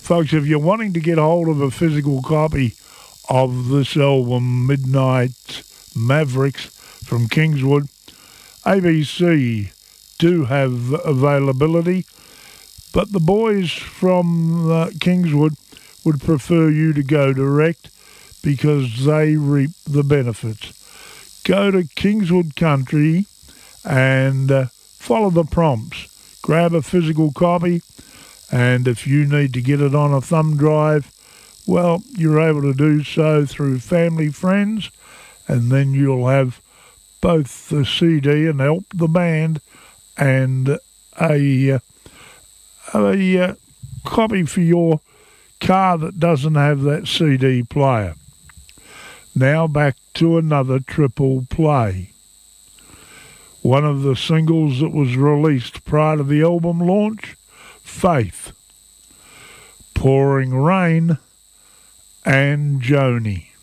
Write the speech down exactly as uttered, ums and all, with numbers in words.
Folks, if you're wanting to get hold of a physical copy of this album, Midnight Mavericks from Kingswood, A B C do have availability, but the boys from uh, Kingswood would prefer you to go direct because they reap the benefits. Go to Kingswood Country and uh, follow the prompts. Grab a physical copy, and if you need to get it on a thumb drive, well, you're able to do so through family, friends, and then you'll have both the C D and help the band and a, uh, a uh, copy for your car that doesn't have that C D player. Now back to another triple play. One of the singles that was released prior to the album launch, Faith, Pouring Rain, and Joni.